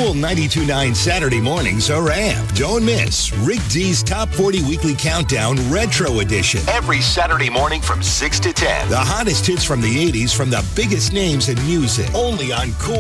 Cool 92.9 Saturday mornings are amped. Don't miss Rick D's Top 40 Weekly Countdown Retro Edition. Every Saturday morning from 6 to 10. The hottest hits from the 80s from the biggest names in music. Only on Cool